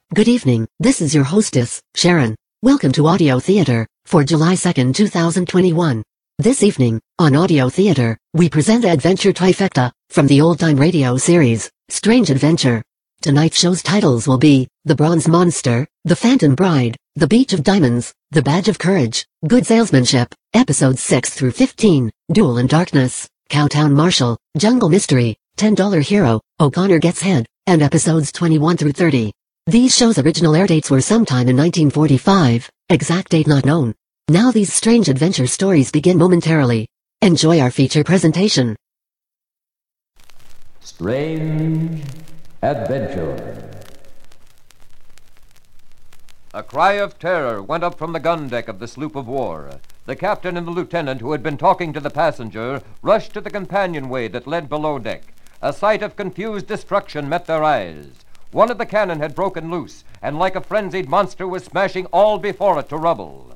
Good evening, this is your hostess, Sharon. Welcome to Audio Theater, for July 2nd, 2021. This evening, on Audio Theater, we present Adventure Trifecta, from the old-time radio series, Strange Adventure. Tonight's show's titles will be, The Bronze Monster, The Phantom Bride, The Beach of Diamonds, The Badge of Courage, Good Salesmanship, Episodes 6 through 15, Duel in Darkness, Cowtown Marshal, Jungle Mystery, $10 Hero, O'Connor Gets Head, and Episodes 21 through 30. These shows' original air dates were sometime in 1945, exact date not known. Now these strange adventure stories begin momentarily. Enjoy our feature presentation. Strange Adventure. A cry of terror went up from the gun deck of the sloop of war. The captain and the lieutenant, who had been talking to the passenger, rushed to the companionway that led below deck. A sight of confused destruction met their eyes. One of the cannon had broken loose, and like a frenzied monster was smashing all before it to rubble.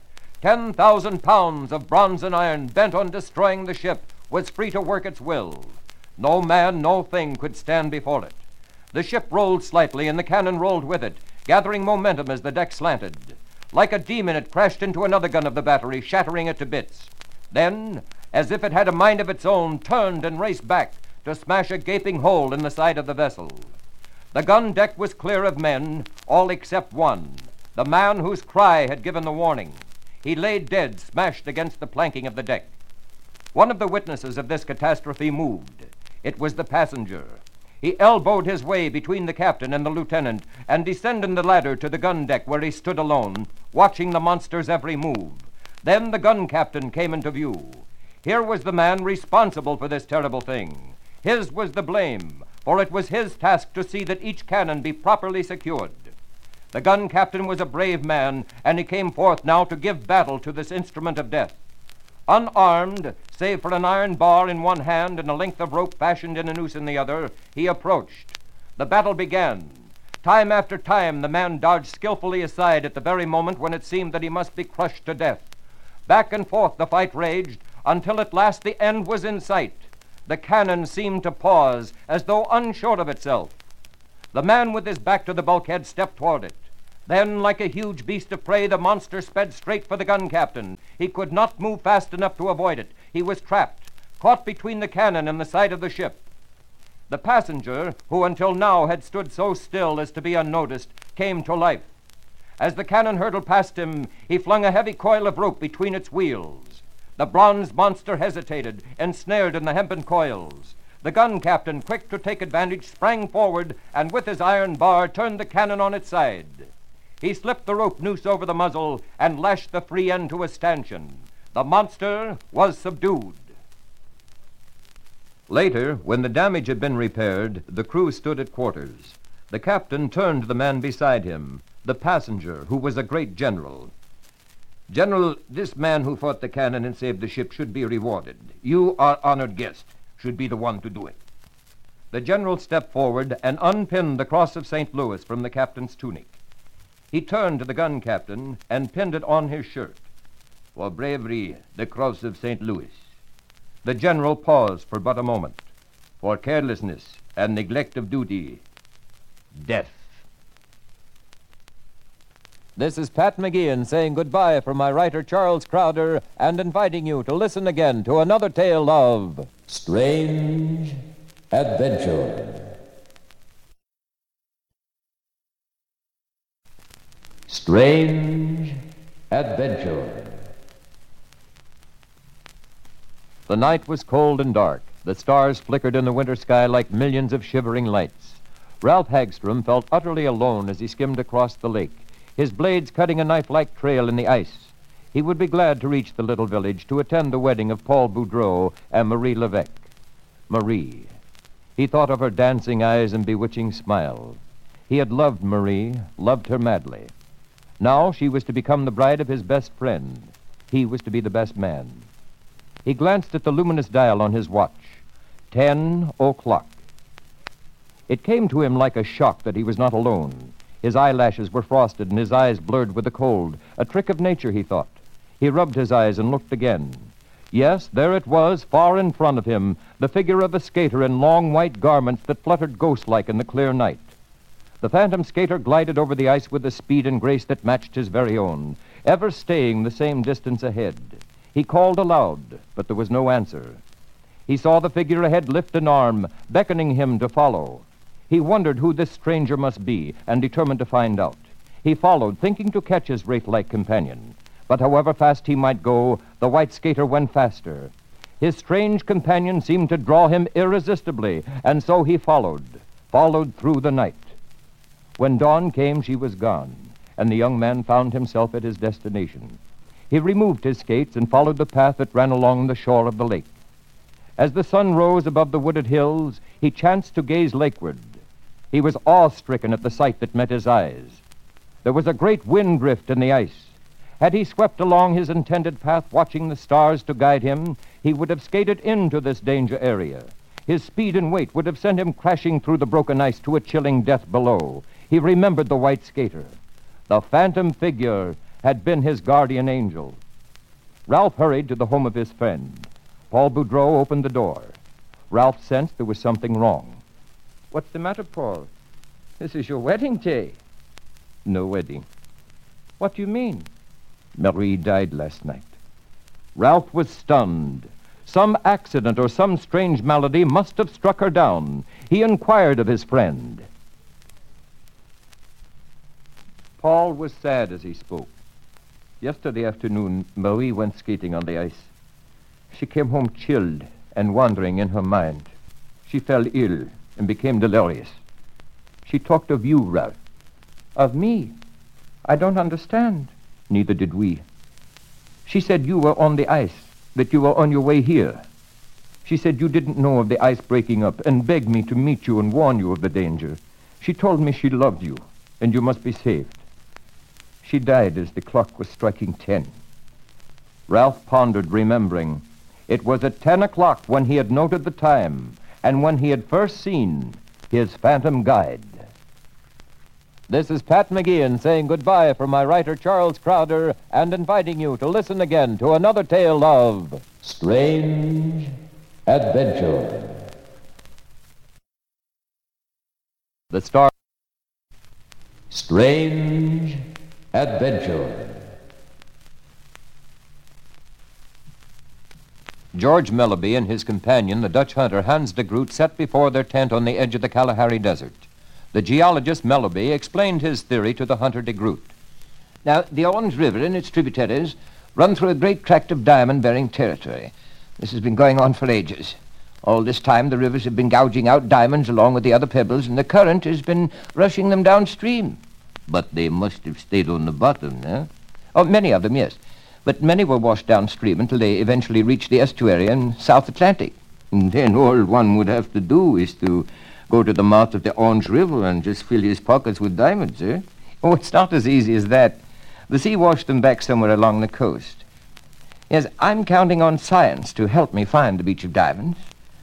10,000 pounds of bronze and iron bent on destroying the ship was free to work its will. No man, no thing could stand before it. The ship rolled slightly, and the cannon rolled with it, gathering momentum as the deck slanted. Like a demon, it crashed into another gun of the battery, shattering it to bits. Then, as if it had a mind of its own, turned and raced back to smash a gaping hole in the side of the vessel. The gun deck was clear of men, all except one, the man whose cry had given the warning. He lay dead, smashed against the planking of the deck. One of the witnesses of this catastrophe moved. It was the passenger. He elbowed his way between the captain and the lieutenant and descended the ladder to the gun deck, where he stood alone, watching the monster's every move. Then the gun captain came into view. Here was the man responsible for this terrible thing. His was the blame, for it was his task to see that each cannon be properly secured. The gun captain was a brave man, and he came forth now to give battle to this instrument of death. Unarmed, save for an iron bar in one hand and a length of rope fashioned in a noose in the other, he approached. The battle began. Time after time, the man dodged skillfully aside at the very moment when it seemed that he must be crushed to death. Back and forth the fight raged, until at last the end was in sight. The cannon seemed to pause, as though unsure of itself. The man with his back to the bulkhead stepped toward it. Then, like a huge beast of prey, the monster sped straight for the gun captain. He could not move fast enough to avoid it. He was trapped, caught between the cannon and the side of the ship. The passenger, who until now had stood so still as to be unnoticed, came to life. As the cannon hurtled past him, he flung a heavy coil of rope between its wheels. The bronze monster hesitated, ensnared in the hempen coils. The gun captain, quick to take advantage, sprang forward and with his iron bar turned the cannon on its side. He slipped the rope noose over the muzzle and lashed the free end to a stanchion. The monster was subdued. Later, when the damage had been repaired, the crew stood at quarters. The captain turned to the man beside him, the passenger, who was a great general. General, this man who fought the cannon and saved the ship should be rewarded. You, our honored guest, should be the one to do it. The general stepped forward and unpinned the Cross of St. Louis from the captain's tunic. He turned to the gun captain and pinned it on his shirt. For bravery, the Cross of St. Louis. The general paused for but a moment. For carelessness and neglect of duty, death. This is Pat McGeehan saying goodbye from my writer Charles Crowder and inviting you to listen again to another tale of Strange Adventure. Strange Adventure. The night was cold and dark. The stars flickered in the winter sky like millions of shivering lights. Ralph Hagstrom felt utterly alone as he skimmed across the lake, his blades cutting a knife-like trail in the ice. He would be glad to reach the little village to attend the wedding of Paul Boudreau and Marie Levesque. Marie. He thought of her dancing eyes and bewitching smile. He had loved Marie, loved her madly. Now she was to become the bride of his best friend. He was to be the best man. He glanced at the luminous dial on his watch. 10 o'clock. It came to him like a shock that he was not alone. His eyelashes were frosted and his eyes blurred with the cold. A trick of nature, he thought. He rubbed his eyes and looked again. Yes, there it was, far in front of him, the figure of a skater in long white garments that fluttered ghost-like in the clear night. The phantom skater glided over the ice with a speed and grace that matched his very own, ever staying the same distance ahead. He called aloud, but there was no answer. He saw the figure ahead lift an arm, beckoning him to follow. He wondered who this stranger must be and determined to find out. He followed, thinking to catch his wraith-like companion. But however fast he might go, the white skater went faster. His strange companion seemed to draw him irresistibly, and so he followed through the night. When dawn came, she was gone, and the young man found himself at his destination. He removed his skates and followed the path that ran along the shore of the lake. As the sun rose above the wooded hills, he chanced to gaze lakeward. He was awe-stricken at the sight that met his eyes. There was a great wind drift in the ice. Had he swept along his intended path, watching the stars to guide him, he would have skated into this danger area. His speed and weight would have sent him crashing through the broken ice to a chilling death below. He remembered the white skater. The phantom figure had been his guardian angel. Ralph hurried to the home of his friend. Paul Boudreau opened the door. Ralph sensed there was something wrong. What's the matter, Paul? This is your wedding day. No wedding. What do you mean? Marie died last night. Ralph was stunned. Some accident or some strange malady must have struck her down. He inquired of his friend. Paul was sad as he spoke. Yesterday afternoon, Marie went skating on the ice. She came home chilled and wandering in her mind. She fell ill and became delirious. She talked of you, Ralph. Of me? I don't understand. Neither did we. She said you were on the ice, that you were on your way here. She said you didn't know of the ice breaking up and begged me to meet you and warn you of the danger. She told me she loved you and you must be saved. She died as the clock was striking 10. Ralph pondered, remembering. It was at 10 o'clock when he had noted the time and when he had first seen his phantom guide. This is Pat McGeehan saying goodbye from my writer Charles Crowder and inviting you to listen again to another tale of Strange Adventure. The Star. Strange Adventure. George Mellowby and his companion, the Dutch hunter Hans de Groot, sat before their tent on the edge of the Kalahari Desert. The geologist Mellowby explained his theory to the hunter de Groot. Now, the Orange River and its tributaries run through a great tract of diamond-bearing territory. This has been going on for ages. All this time, the rivers have been gouging out diamonds along with the other pebbles, and the current has been rushing them downstream. But they must have stayed on the bottom, eh? Oh, many of them, yes. But many were washed downstream until they eventually reached the estuary in South Atlantic. And then all one would have to do is to go to the mouth of the Orange River and just fill his pockets with diamonds, eh? Oh, it's not as easy as that. The sea washed them back somewhere along the coast. Yes, I'm counting on science to help me find the Beach of Diamonds.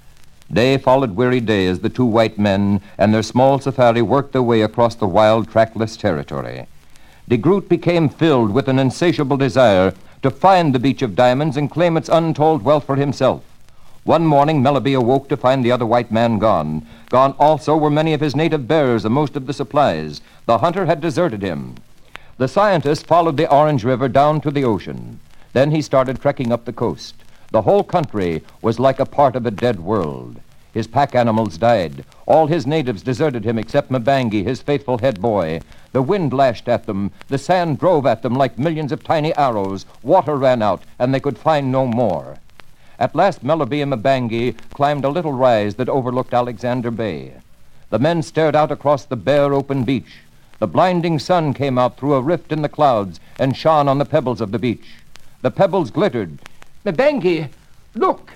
Day followed weary day as the two white men and their small safari worked their way across the wild, trackless territory. De Groot became filled with an insatiable desire to find the Beach of Diamonds and claim its untold wealth for himself. One morning, Mellowby awoke to find the other white man gone. Gone also were many of his native bearers and most of the supplies. The hunter had deserted him. The scientist followed the Orange River down to the ocean. Then he started trekking up the coast. The whole country was like a part of a dead world. His pack animals died. All his natives deserted him except Mbangi, his faithful head boy. The wind lashed at them. The sand drove at them like millions of tiny arrows. Water ran out, and they could find no more. At last, Mellowby and Mbangi climbed a little rise that overlooked Alexander Bay. The men stared out across the bare, open beach. The blinding sun came out through a rift in the clouds and shone on the pebbles of the beach. The pebbles glittered. Mbangi, look!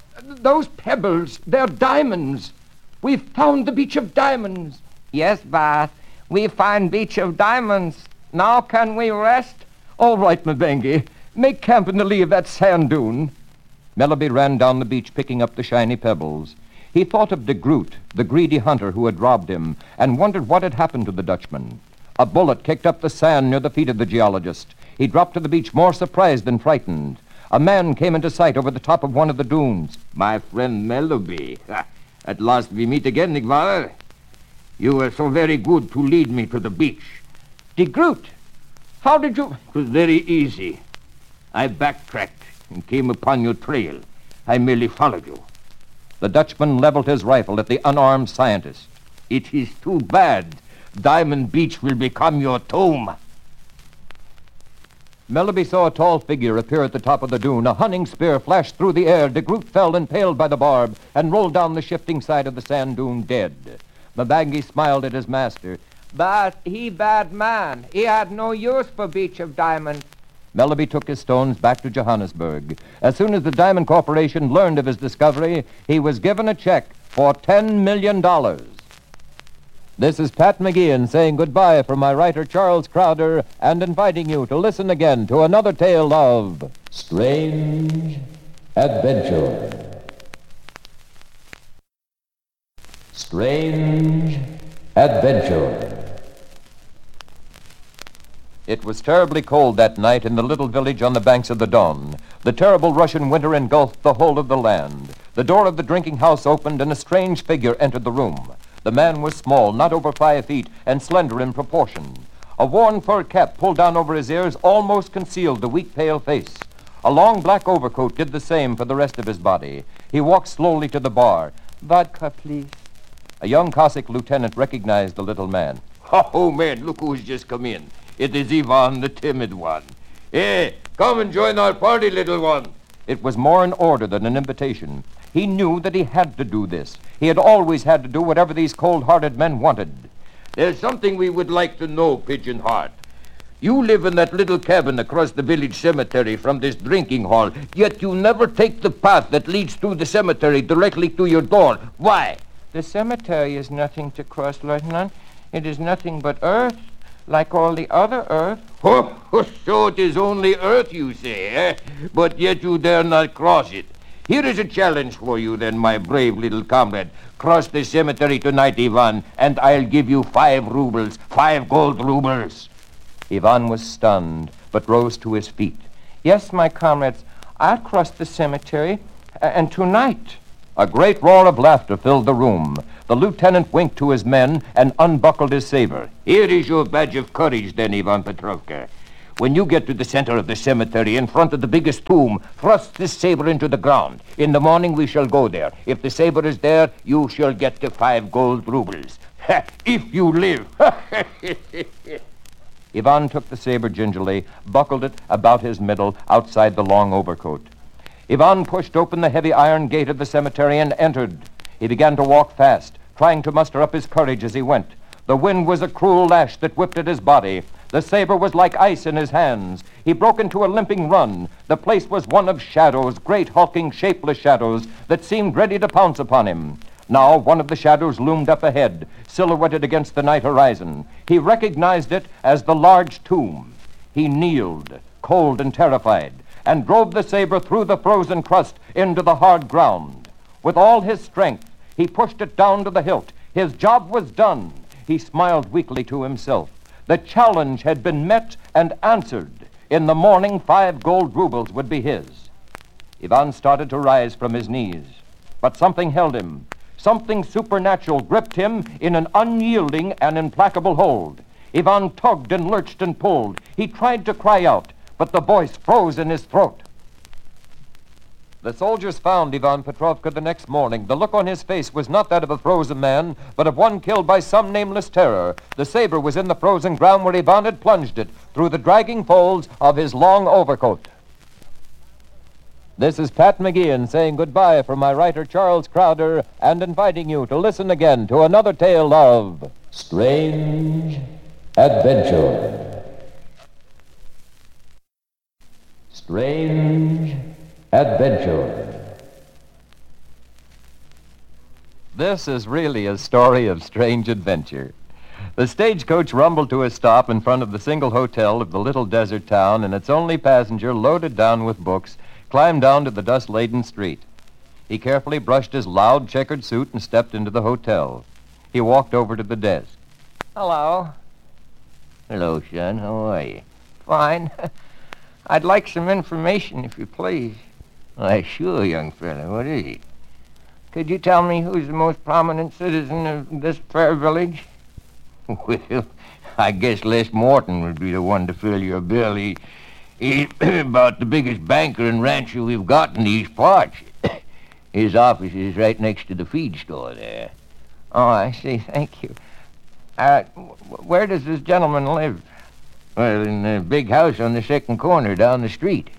Those pebbles, they're diamonds. We've found the Beach of Diamonds. Yes, Bath. We find Beach of Diamonds. Now can we rest? All right, Mbangi. Make camp in the lee of that sand dune. Mellowby ran down the beach picking up the shiny pebbles. He thought of de Groot, the greedy hunter who had robbed him, and wondered what had happened to the Dutchman. A bullet kicked up the sand near the feet of the geologist. He dropped to the beach more surprised than frightened. A man came into sight over the top of one of the dunes. My friend Mellowby. At last we meet again, Nick Waller. You were so very good to lead me to the beach. De Groot, how did you... It was very easy. I backtracked and came upon your trail. I merely followed you. The Dutchman leveled his rifle at the unarmed scientist. It is too bad. Diamond Beach will become your tomb. Melleby saw a tall figure appear at the top of the dune. A hunting spear flashed through the air. De Groot fell impaled by the barb and rolled down the shifting side of the sand dune dead. Mbangi smiled at his master. But he bad man. He had no use for Beach of Diamond. Melleby took his stones back to Johannesburg. As soon as the Diamond Corporation learned of his discovery, he was given a check for $10 million. This is Pat McGeehan saying goodbye from my writer Charles Crowder and inviting you to listen again to another tale of Strange Adventure. Strange Adventure. It was terribly cold that night in the little village on the banks of the Don. The terrible Russian winter engulfed the whole of the land. The door of the drinking house opened and a strange figure entered the room. The man was small, not over 5 feet, and slender in proportion. A worn fur cap pulled down over his ears almost concealed the weak, pale face. A long black overcoat did the same for the rest of his body. He walked slowly to the bar. Vodka, please. A young Cossack lieutenant recognized the little man. Oh, man, look who's just come in. It is Ivan, the timid one. Hey, come and join our party, little one. It was more an order than an invitation. He knew that he had to do this. He had always had to do whatever these cold-hearted men wanted. There's something we would like to know, Pigeon Heart. You live in that little cabin across the village cemetery from this drinking hall, yet you never take the path that leads through the cemetery directly to your door. Why? The cemetery is nothing to cross, Lieutenant. It is nothing but earth, like all the other earth. Oh, so it is only earth, you say, eh? But yet you dare not cross it. Here is a challenge for you, then, my brave little comrade. Cross the cemetery tonight, Ivan, and I'll give you 5 rubles, 5 gold rubles. Ivan was stunned, but rose to his feet. Yes, my comrades, I'll cross the cemetery, and tonight. A great roar of laughter filled the room. The lieutenant winked to his men and unbuckled his saber. Here is your badge of courage, then, Ivan Petrovka. When you get to the center of the cemetery, in front of the biggest tomb, thrust this saber into the ground. In the morning we shall go there. If the saber is there, you shall get the 5 gold rubles. If you live. Ivan took the saber gingerly, buckled it about his middle outside the long overcoat. Ivan pushed open the heavy iron gate of the cemetery and entered. He began to walk fast, trying to muster up his courage as he went. The wind was a cruel lash that whipped at his body. The saber was like ice in his hands. He broke into a limping run. The place was one of shadows, great hulking, shapeless shadows that seemed ready to pounce upon him. Now one of the shadows loomed up ahead, silhouetted against the night horizon. He recognized it as the large tomb. He kneeled, cold and terrified, and drove the saber through the frozen crust into the hard ground. With all his strength, he pushed it down to the hilt. His job was done. He smiled weakly to himself. The challenge had been met and answered. In the morning, 5 gold rubles would be his. Ivan started to rise from his knees, but something held him. Something supernatural gripped him in an unyielding and implacable hold. Ivan tugged and lurched and pulled. He tried to cry out, but the voice froze in his throat. The soldiers found Ivan Petrovka the next morning. The look on his face was not that of a frozen man, but of one killed by some nameless terror. The saber was in the frozen ground where Ivan had plunged it, through the dragging folds of his long overcoat. This is Pat McGeehan saying goodbye from my writer Charles Crowder and inviting you to listen again to another tale of Strange Adventure. Strange Adventure. This is really a story of strange adventure. The stagecoach rumbled to a stop in front of the single hotel of the little desert town, and its only passenger, loaded down with books, climbed down to the dust-laden street. He carefully brushed his loud checkered suit and stepped into the hotel. He walked over to the desk. Hello. Hello, son. How are you? Fine. I'd like some information, if you please. Why, sure, young fella. What is it? Could you tell me who's the most prominent citizen of this fair village? Well, I guess Les Morton would be the one to fill your bill. He's about the biggest banker and rancher we've got in these parts. His office is right next to the feed store there. Oh, I see. Thank you. Where does this gentleman live? Well, in the big house on the second corner down the street.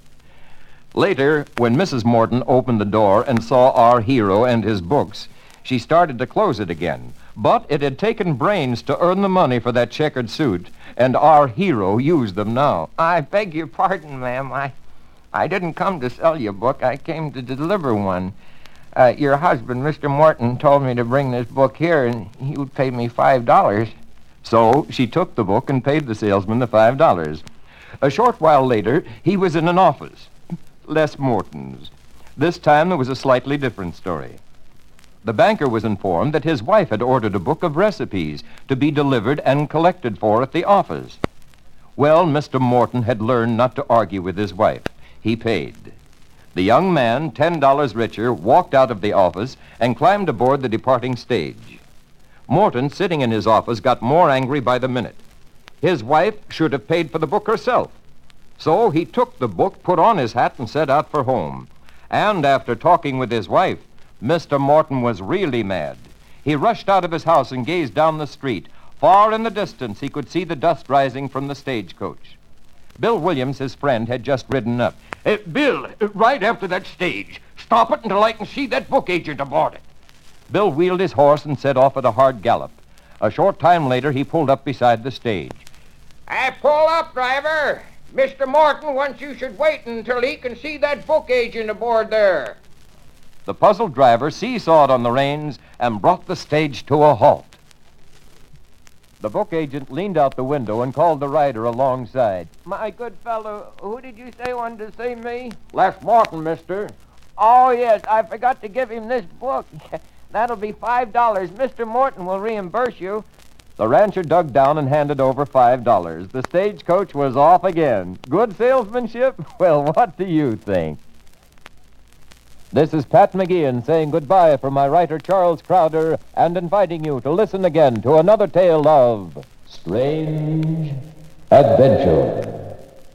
Later, when Mrs. Morton opened the door and saw our hero and his books, she started to close it again. But it had taken brains to earn the money for that checkered suit, and our hero used them now. I beg your pardon, ma'am. I didn't come to sell you a book. I came to deliver one. Your husband, Mr. Morton, told me to bring this book here, and he would pay me $5. So she took the book and paid the salesman the $5. A short while later, he was in an office. Les Morton's. This time there was a slightly different story. The banker was informed that his wife had ordered a book of recipes to be delivered and collected for at the office. Well, Mr. Morton had learned not to argue with his wife. He paid. The young man, $10 richer, walked out of the office and climbed aboard the departing stage. Morton, sitting in his office, got more angry by the minute. His wife should have paid for the book herself. So he took the book, put on his hat, and set out for home. And after talking with his wife, Mr. Morton was really mad. He rushed out of his house and gazed down the street. Far in the distance, he could see the dust rising from the stagecoach. Bill Williams, his friend, had just ridden up. Bill, right after that stage. Stop it until I can see that book agent aboard it. Bill wheeled his horse and set off at a hard gallop. A short time later, he pulled up beside the stage. Pull up, driver. Mr. Morton wants you should wait until he can see that book agent aboard there. The puzzled driver seesawed on the reins and brought the stage to a halt. The book agent leaned out the window and called the rider alongside. My good fellow, who did you say wanted to see me? Les Morton, mister. Oh, yes, I forgot to give him this book. That'll be $5. Mr. Morton will reimburse you. The rancher dug down and handed over $5. The stagecoach was off again. Good salesmanship? Well, what do you think? This is Pat McGeehan saying goodbye from my writer Charles Crowder and inviting you to listen again to another tale of Strange Adventure.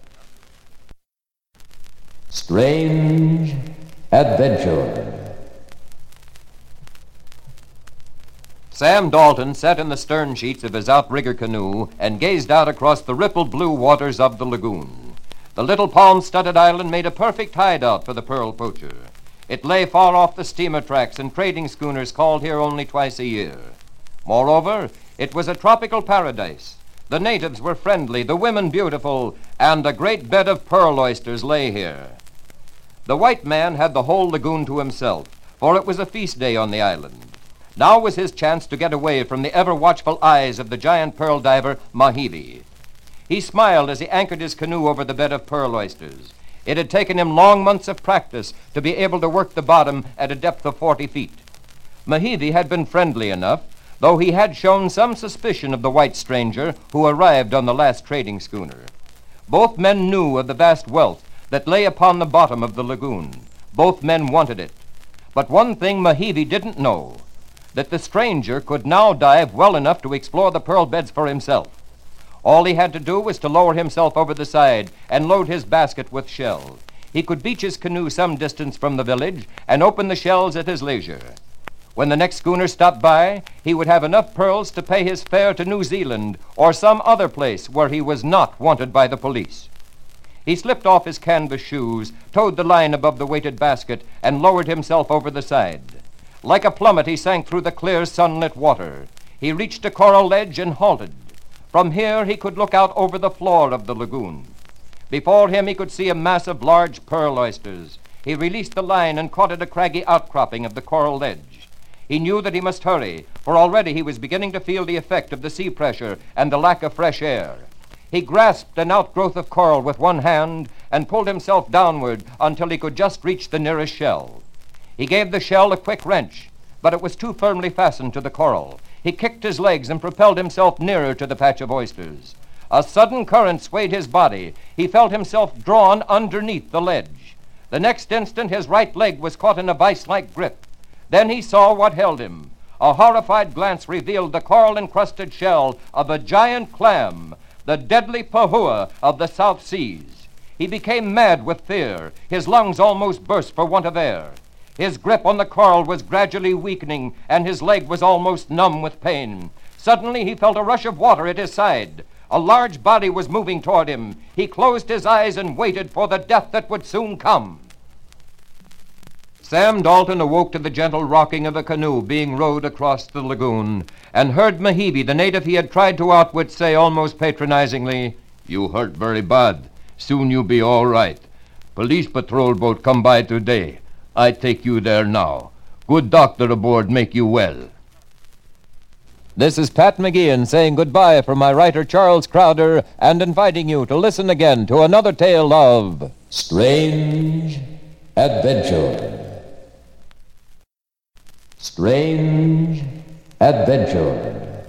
Strange Adventure. Sam Dalton sat in the stern sheets of his outrigger canoe and gazed out across the rippled blue waters of the lagoon. The little palm-studded island made a perfect hideout for the pearl poacher. It lay far off the steamer tracks and trading schooners called here only twice a year. Moreover, it was a tropical paradise. The natives were friendly, the women beautiful, and a great bed of pearl oysters lay here. The white man had the whole lagoon to himself, for it was a feast day on the island. Now was his chance to get away from the ever-watchful eyes of the giant pearl diver, Mahivi. He smiled as he anchored his canoe over the bed of pearl oysters. It had taken him long months of practice to be able to work the bottom at a depth of 40 feet. Mahivi had been friendly enough, though he had shown some suspicion of the white stranger who arrived on the last trading schooner. Both men knew of the vast wealth that lay upon the bottom of the lagoon. Both men wanted it. But one thing Mahivi didn't know, that the stranger could now dive well enough to explore the pearl beds for himself. All he had to do was to lower himself over the side and load his basket with shells. He could beach his canoe some distance from the village and open the shells at his leisure. When the next schooner stopped by, he would have enough pearls to pay his fare to New Zealand or some other place where he was not wanted by the police. He slipped off his canvas shoes, towed the line above the weighted basket, and lowered himself over the side. Like a plummet, he sank through the clear, sunlit water. He reached a coral ledge and halted. From here, he could look out over the floor of the lagoon. Before him, he could see a mass of large pearl oysters. He released the line and caught at a craggy outcropping of the coral ledge. He knew that he must hurry, for already he was beginning to feel the effect of the sea pressure and the lack of fresh air. He grasped an outgrowth of coral with one hand and pulled himself downward until he could just reach the nearest shell. He gave the shell a quick wrench, but it was too firmly fastened to the coral. He kicked his legs and propelled himself nearer to the patch of oysters. A sudden current swayed his body. He felt himself drawn underneath the ledge. The next instant, his right leg was caught in a vice-like grip. Then he saw what held him. A horrified glance revealed the coral-encrusted shell of a giant clam, the deadly pahua of the South Seas. He became mad with fear. His lungs almost burst for want of air. His grip on the coral was gradually weakening, and his leg was almost numb with pain. Suddenly he felt a rush of water at his side. A large body was moving toward him. He closed his eyes and waited for the death that would soon come. Sam Dalton awoke to the gentle rocking of a canoe being rowed across the lagoon, and heard Mahebe, the native he had tried to outwit, say almost patronizingly, "You hurt very bad. Soon you be all right. Police patrol boat come by today. I take you there now. Good doctor aboard make you well." This is Pat McGeehan saying goodbye from my writer Charles Crowder and inviting you to listen again to another tale of Strange Adventure. Strange Adventure.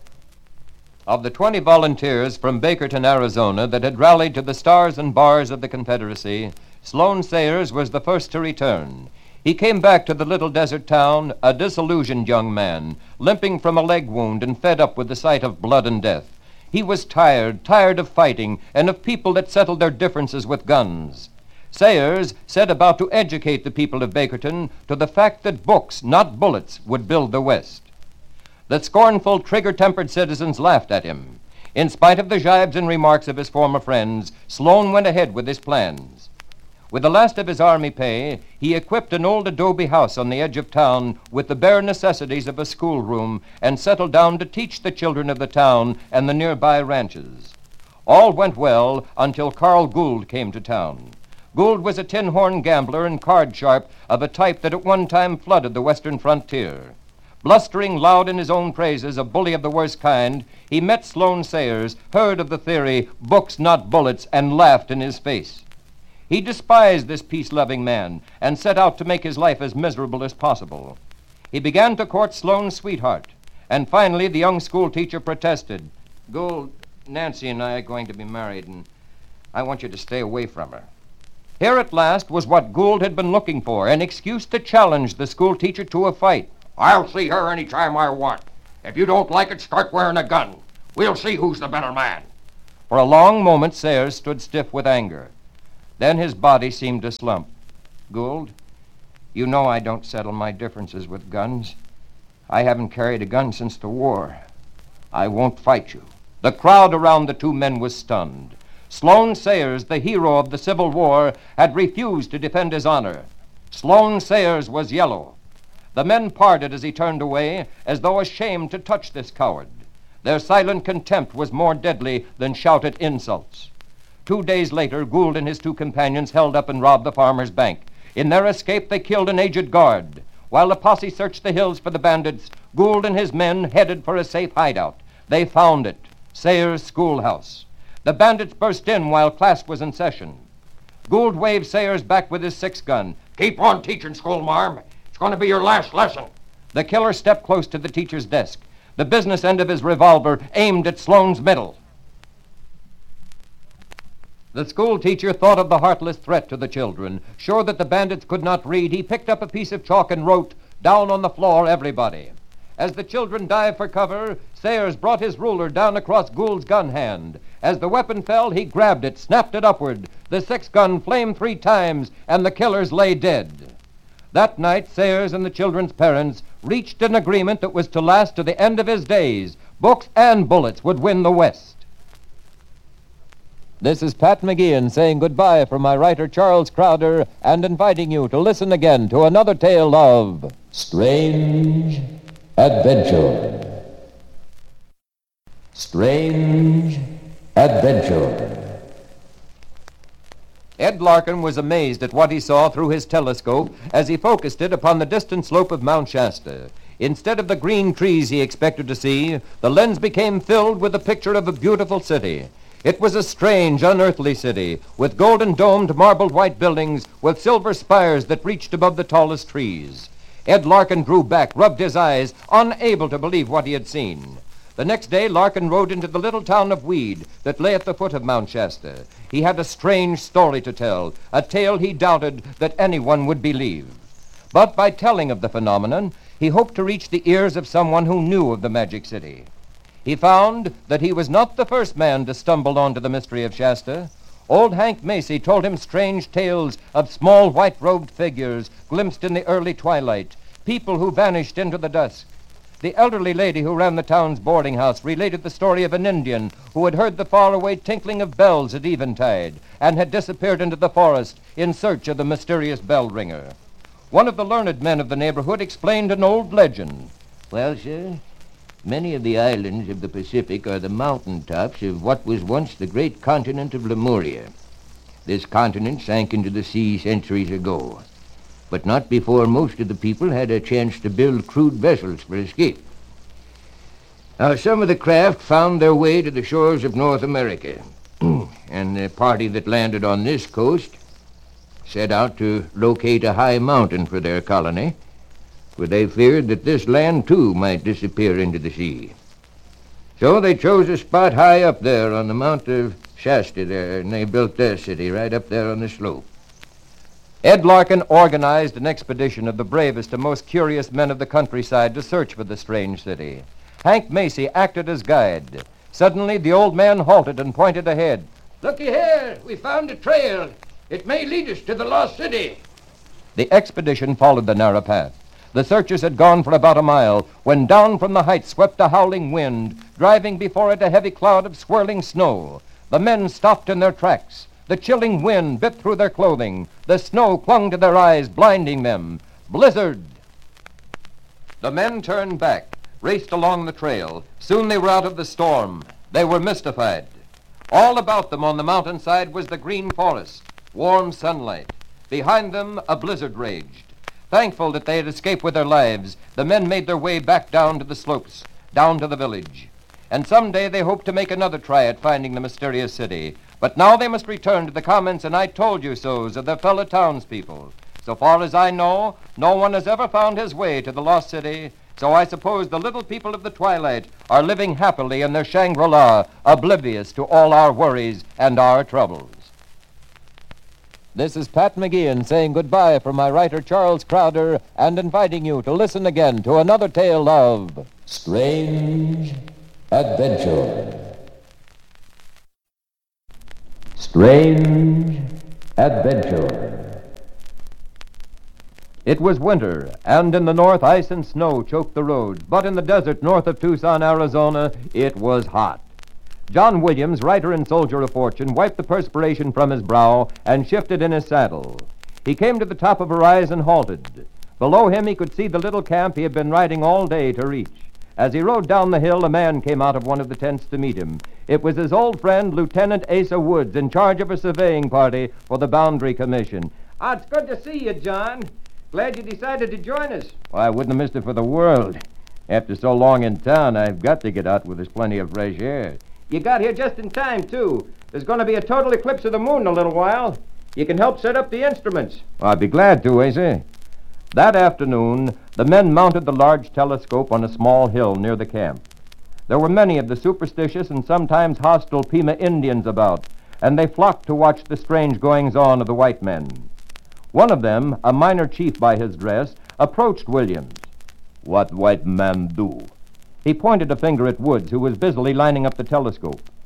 Of the 20 volunteers from Bakerton, Arizona, that had rallied to the Stars and Bars of the Confederacy, Sloan Sayers was the first to return. He came back to the little desert town, a disillusioned young man, limping from a leg wound and fed up with the sight of blood and death. He was tired of fighting and of people that settled their differences with guns. Sayers set about to educate the people of Bakerton to the fact that books, not bullets, would build the West. The scornful, trigger-tempered citizens laughed at him. In spite of the jibes and remarks of his former friends, Sloan went ahead with his plans. With the last of his army pay, he equipped an old adobe house on the edge of town with the bare necessities of a schoolroom and settled down to teach the children of the town and the nearby ranches. All went well until Carl Gould came to town. Gould was a tin-horn gambler and card sharp of a type that at one time flooded the western frontier. Blustering loud in his own praises, a bully of the worst kind, he met Sloan Sayers, heard of the theory, books not bullets, and laughed in his face. He despised this peace-loving man and set out to make his life as miserable as possible. He began to court Sloan's sweetheart, and finally the young school teacher protested. "Gould, Nancy and I are going to be married, and I want you to stay away from her." Here at last was what Gould had been looking for, an excuse to challenge the school teacher to a fight. I'll see her any time I want. If you don't like it, start wearing a gun. We'll see who's the better man. For a long moment, Sayers stood stiff with anger. Then his body seemed to slump. "Gould, you know I don't settle my differences with guns. I haven't carried a gun since the war. I won't fight you." The crowd around the two men was stunned. Sloan Sayers, the hero of the Civil War, had refused to defend his honor. Sloan Sayers was yellow. The men parted as he turned away, as though ashamed to touch this coward. Their silent contempt was more deadly than shouted insults. 2 days later, Gould and his two companions held up and robbed the farmer's bank. In their escape, they killed an aged guard. While the posse searched the hills for the bandits, Gould and his men headed for a safe hideout. They found it, Sayers' schoolhouse. The bandits burst in while class was in session. Gould waved Sayers back with his 6-gun. Keep on teaching, schoolmarm. It's going to be your last lesson. The killer stepped close to the teacher's desk. The business end of his revolver aimed at Sloan's middle. The school teacher thought of the heartless threat to the children. Sure that the bandits could not read, he picked up a piece of chalk and wrote, "Down on the floor, everybody." As the children dived for cover, Sayers brought his ruler down across Gould's gun hand. As the weapon fell, he grabbed it, snapped it upward. The 6-gun flamed 3 times, and the killers lay dead. That night, Sayers and the children's parents reached an agreement that was to last to the end of his days. Books and bullets would win the West. This is Pat McGeehan saying goodbye from my writer Charles Crowder and inviting you to listen again to another tale of Strange Adventure. Strange Adventure. Ed Larkin was amazed at what he saw through his telescope as he focused it upon the distant slope of Mount Shasta. Instead of the green trees he expected to see, the lens became filled with the picture of a beautiful city. It was a strange, unearthly city, with golden-domed, marbled white buildings with silver spires that reached above the tallest trees. Ed Larkin drew back, rubbed his eyes, unable to believe what he had seen. The next day, Larkin rode into the little town of Weed that lay at the foot of Mount Shasta. He had a strange story to tell, a tale he doubted that anyone would believe. But by telling of the phenomenon, he hoped to reach the ears of someone who knew of the Magic City. He found that he was not the first man to stumble onto the mystery of Shasta. Old Hank Macy told him strange tales of small white-robed figures glimpsed in the early twilight, people who vanished into the dusk. The elderly lady who ran the town's boarding house related the story of an Indian who had heard the faraway tinkling of bells at eventide and had disappeared into the forest in search of the mysterious bell ringer. One of the learned men of the neighborhood explained an old legend. Well, sir, many of the islands of the Pacific are the mountain tops of what was once the great continent of Lemuria. This continent sank into the sea centuries ago, but not before most of the people had a chance to build crude vessels for escape. Now, some of the craft found their way to the shores of North America, and the party that landed on this coast set out to locate a high mountain for their colony, for they feared that this land, too, might disappear into the sea. So they chose a spot high up there on the Mount of Shasta there, and they built their city right up there on the slope. Ed Larkin organized an expedition of the bravest and most curious men of the countryside to search for the strange city. Hank Macy acted as guide. Suddenly, the old man halted and pointed ahead. Looky here, we found a trail. It may lead us to the lost city. The expedition followed the narrow path. The searchers had gone for about a mile when down from the heights swept a howling wind, driving before it a heavy cloud of swirling snow. The men stopped in their tracks. The chilling wind bit through their clothing. The snow clung to their eyes, blinding them. Blizzard! The men turned back, raced along the trail. Soon they were out of the storm. They were mystified. All about them on the mountainside was the green forest, warm sunlight. Behind them, a blizzard raged. Thankful that they had escaped with their lives, the men made their way back down to the slopes, down to the village. And someday they hoped to make another try at finding the mysterious city. But now they must return to the comments and I told you so's of their fellow townspeople. So far as I know, no one has ever found his way to the lost city, so I suppose the little people of the twilight are living happily in their Shangri-La, oblivious to all our worries and our troubles. This is Pat McGeehan saying goodbye from my writer Charles Crowder and inviting you to listen again to another tale of Strange Adventure. Strange Adventure. It was winter, and in the north ice and snow choked the roads, but in the desert north of Tucson, Arizona, it was hot. John Williams, writer and soldier of fortune, wiped the perspiration from his brow and shifted in his saddle. He came to the top of a rise and halted. Below him he could see the little camp he had been riding all day to reach. As he rode down the hill, a man came out of one of the tents to meet him. It was his old friend, Lieutenant Asa Woods, in charge of a surveying party for the Boundary Commission. Oh, it's good to see you, John. Glad you decided to join us. Well, I wouldn't have missed it for the world. After so long in town, I've got to get out where there's plenty of fresh air. You got here just in time, too. There's going to be a total eclipse of the moon in a little while. You can help set up the instruments. Well, I'd be glad to, Asa. That afternoon, the men mounted the large telescope on a small hill near the camp. There were many of the superstitious and sometimes hostile Pima Indians about, and they flocked to watch the strange goings-on of the white men. One of them, a minor chief by his dress, approached Williams. What white man do? He pointed a finger at Woods, who was busily lining up the telescope.